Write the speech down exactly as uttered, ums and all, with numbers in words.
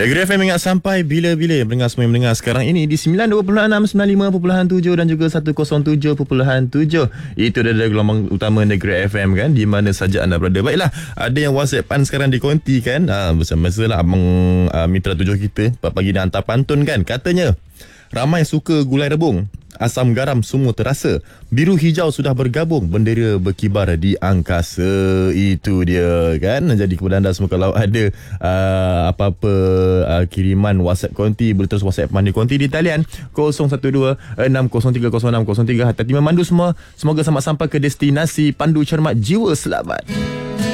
Negeri F M ingat sampai bila-bila mendengar semua yang mendengar sekarang ini di sembilan puluh dua perpuluhan enam, sembilan puluh lima perpuluhan tujuh dan juga seratus tujuh perpuluhan tujuh. Itu adalah gelombang utama Negeri F M kan, di mana saja anda berada. Baiklah, ada yang WhatsAppan sekarang dikonti kan. Ha, bersama lah abang uh, mitra tujuh kita pagi dia hantar pantun kan. Katanya, ramai suka gulai rebung, asam garam semua terasa, biru hijau sudah bergabung, bendera berkibar di angkasa. Itu dia kan. Jadi kepada anda semua, kalau ada uh, apa-apa uh, kiriman WhatsApp konti, boleh terus WhatsApp mandi konti di talian kosong satu dua enam kosong tiga kosong enam kosong tiga. Hati-hati memandu semua. Semoga selamat sampai ke destinasi. Pandu cermat jiwa selamat.